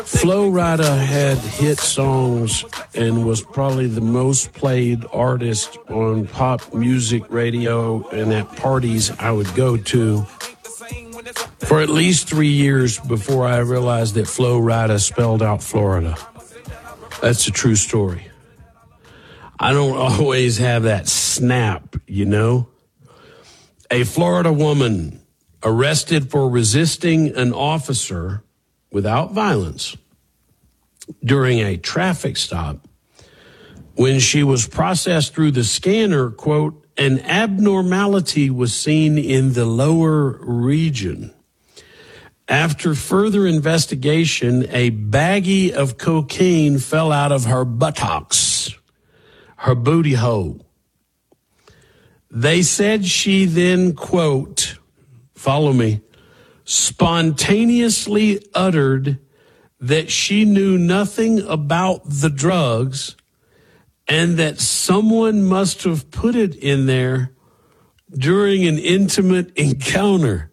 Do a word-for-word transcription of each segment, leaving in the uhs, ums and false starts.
Flo Rida had hit songs and was probably the most played artist on pop music radio and at parties I would go to for at least three years before I realized that Flo Rida spelled out Florida. That's a true story. I don't always have that snap, you know. A Florida woman arrested for resisting an officer without violence during a traffic stop when she was processed through the scanner, quote, an abnormality was seen in the lower region. After further investigation, a baggie of cocaine fell out of her buttocks, her booty hole. They said she then, quote, follow me, spontaneously uttered that she knew nothing about the drugs and that someone must have put it in there during an intimate encounter.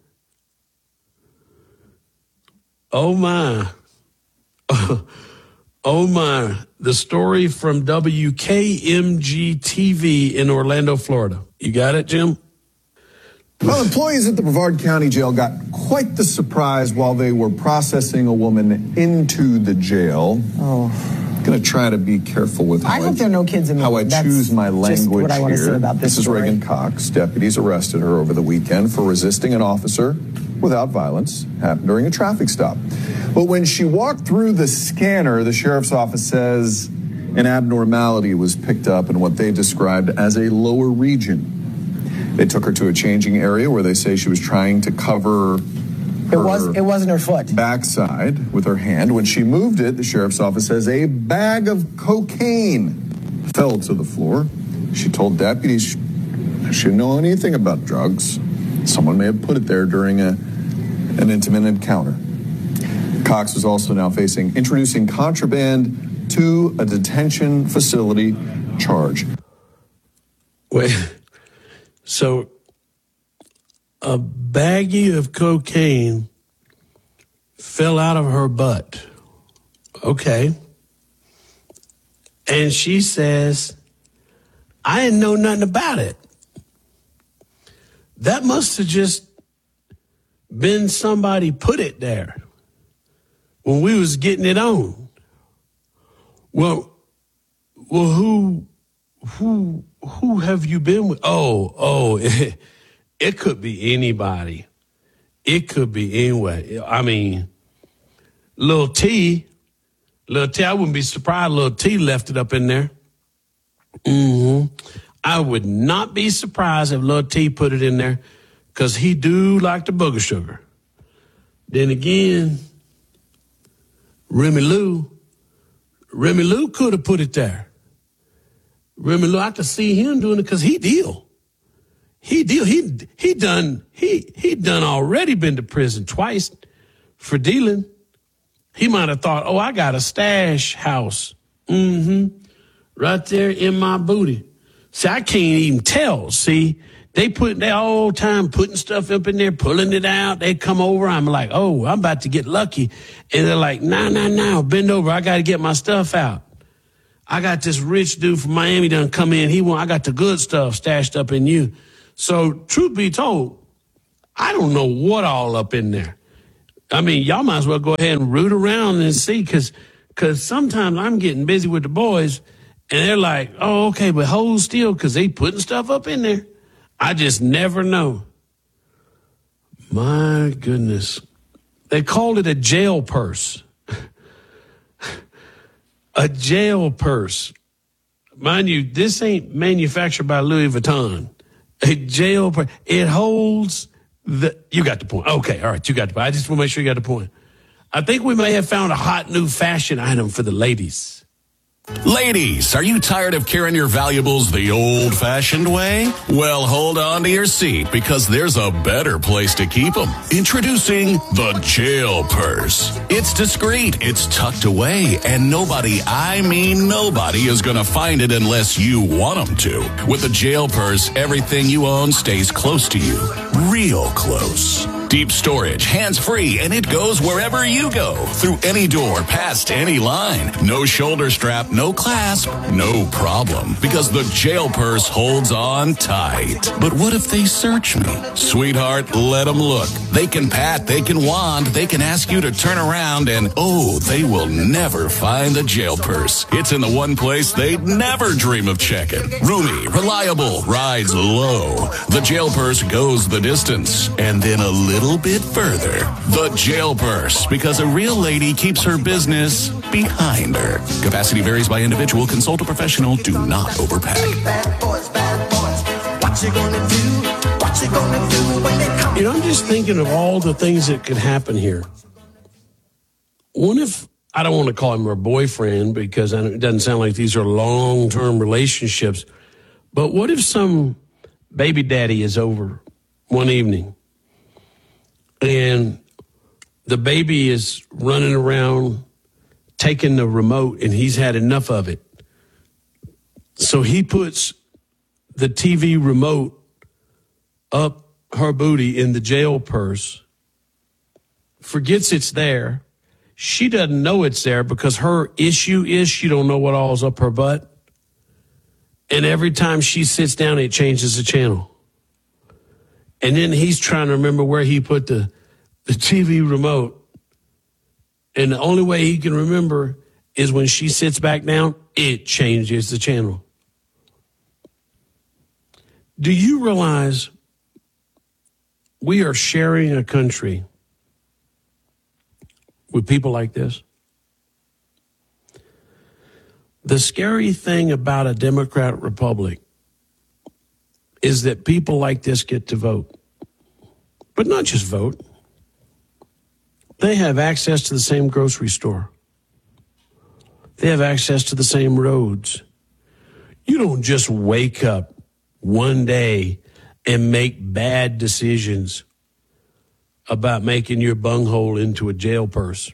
Oh, my. Oh, my. The story from W K M G T V in Orlando, Florida. You got it, Jim? Well, employees at the Brevard County Jail got quite the surprise while they were processing a woman into the jail. Oh. I'm going to try to be careful with how I hope I, there are no kids in the how I That's choose my language just what I want here. to say about this this is story. Reagan Cox. Deputies arrested her over the weekend for resisting an officer without violence. Happened during a traffic stop. But when she walked through the scanner, the sheriff's office says an abnormality was picked up in what they described as a lower region. They took her to a changing area where they say she was trying to cover It was. It wasn't her foot. Backside with her hand. When she moved it, the sheriff's office says a bag of cocaine fell to the floor. She told deputies she didn't know anything about drugs. Someone may have put it there during a an intimate encounter. Cox was also now facing introducing contraband to a detention facility charge. Wait, so a baggie of cocaine fell out of her butt. Okay. And she says, I didn't know nothing about it. That must have just been somebody put it there when we was getting it on. Well, well, who, who, who have you been with? Oh, oh, it, it could be anybody. It could be anyway. I mean, Lil T, Lil T, I wouldn't be surprised Lil T left it up in there. Mm-hmm. I would not be surprised if Lil T put it in there because he do like the booger sugar. Then again, Remy Lou, Remy Lou could have put it there. Remy Lou, I could see him doing it because he deal. He deal. He he done. He he done already been to prison twice for dealing. He might have thought, oh, I got a stash house. Mm-hmm. Right there in my booty. See, I can't even tell. See, they put they all time putting stuff up in there, pulling it out. They come over. I'm like, oh, I'm about to get lucky. And they're like, nah, nah, nah, bend over. I got to get my stuff out. I got this rich dude from Miami done come in. He want, I got the good stuff stashed up in you. So truth be told, I don't know what all up in there. I mean, y'all might as well go ahead and root around and see because because sometimes I'm getting busy with the boys and they're like, oh, okay, but hold still because they putting stuff up in there. I just never know. My goodness. They called it a jail purse. A jail purse. Mind you, this ain't manufactured by Louis Vuitton. A jail purse. It holds the, you got the point. Okay, all right, you got the point. I just want to make sure you got the point. I think we may have found a hot new fashion item for the ladies. Ladies, are you tired of carrying your valuables the old-fashioned way? Well, hold on to your seat because there's a better place to keep them. Introducing the Jail Purse. It's discreet, it's tucked away, and nobody, I mean nobody, is going to find it unless you want them to. With the Jail Purse, everything you own stays close to you. Real close. Deep storage, hands-free, and it goes wherever you go. Through any door, past any line. No shoulder strap, no clasp, no problem. Because the jail purse holds on tight. But what if they search me? Sweetheart, let them look. They can pat, they can wand, they can ask you to turn around, and oh, they will never find the jail purse. It's in the one place they'd never dream of checking. Roomy, reliable, rides low. The jail purse goes the distance, and then a little bit further. The jail purse, because a real lady keeps her business behind her. Capacity varies by individual. Consult a professional. Do not overpack. Bad boys, bad boys. What you gonna do? What you gonna do when they come? You know, I'm just thinking of all the things that could happen here. What if, I don't want to call him her boyfriend because it doesn't sound like these are long-term relationships, but what if some baby daddy is over one evening and the baby is running around taking the remote and he's had enough of it. So he puts the T V remote up her booty in the jail purse, forgets it's there. She doesn't know it's there because her issue is she don't know what all's up her butt. And every time she sits down, it changes the channel. And then he's trying to remember where he put the, the T V remote. And the only way he can remember is when she sits back down, it changes the channel. Do you realize we are sharing a country with people like this? The scary thing about a Democrat republic is that people like this get to vote. But not just vote. They have access to the same grocery store. They have access to the same roads. You don't just wake up one day and make bad decisions about making your bunghole into a jail purse.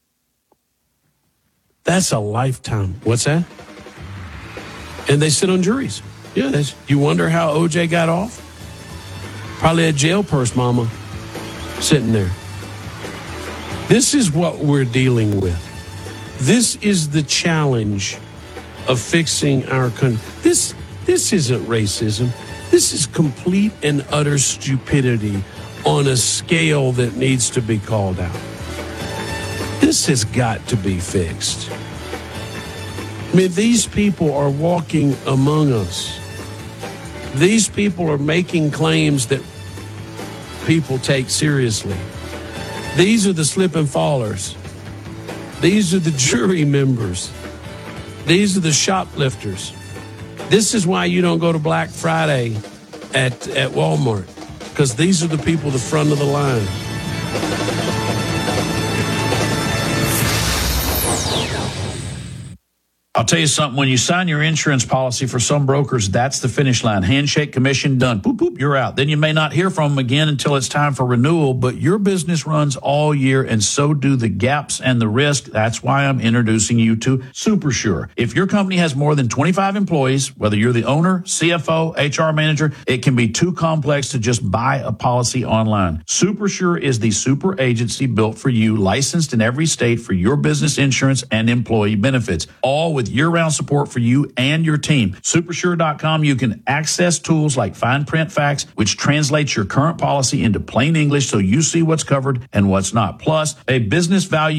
That's a lifetime. What's that? And they sit on juries. Yeah, that's, you wonder how O J got off? Probably a jail purse mama sitting there. This is what we're dealing with. This is the challenge of fixing our country. This, this isn't racism. This is complete and utter stupidity on a scale that needs to be called out. This has got to be fixed. I mean, these people are walking among us. These people are making claims that people take seriously. These are the slip and fallers. These are the jury members. These are the shoplifters. This is why you don't go to Black Friday at, at Walmart, because these are the people at the front of the line. I'll tell you something, when you sign your insurance policy for some brokers, that's the finish line. Handshake, commission, done. Boop, boop, you're out. Then you may not hear from them again until it's time for renewal, but your business runs all year and so do the gaps and the risk. That's why I'm introducing you to SuperSure. If your company has more than twenty-five employees, whether you're the owner, C F O, H R manager, it can be too complex to just buy a policy online. SuperSure is the super agency built for you, licensed in every state for your business insurance and employee benefits, all with year-round support for you and your team. Supersure dot com, you can access tools like fine print facts, which translates your current policy into plain English so you see what's covered and what's not. Plus, a business value